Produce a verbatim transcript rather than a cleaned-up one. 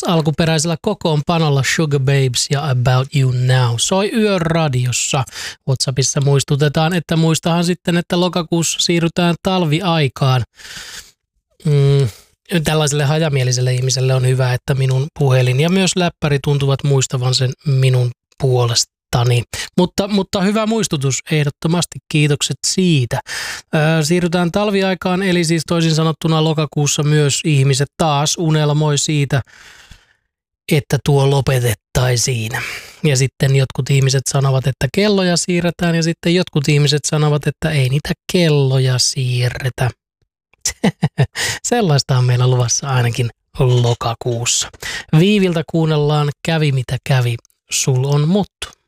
alkuperäisellä kokoonpanolla Sugar Babes ja About You Now soi Yön radiossa. WhatsAppissa muistutetaan, että muistahan sitten, että lokakuussa siirrytään talviaikaan. Mm, tällaiselle hajamieliselle ihmiselle on hyvä, että minun puhelin ja myös läppäri tuntuvat muistavan sen minun puolestani. Mutta, mutta hyvä muistutus, ehdottomasti kiitokset siitä. Öö, siirrytään talviaikaan, eli siis toisin sanottuna lokakuussa myös ihmiset taas unelmoi siitä, että tuo lopetettaisiin. Ja sitten jotkut ihmiset sanovat, että kelloja siirretään, ja sitten jotkut ihmiset sanovat, että ei niitä kelloja siirretä. Sellaista on meillä luvassa ainakin lokakuussa. Viiviltä kuunnellaan Kävi mitä kävi, sul on mut.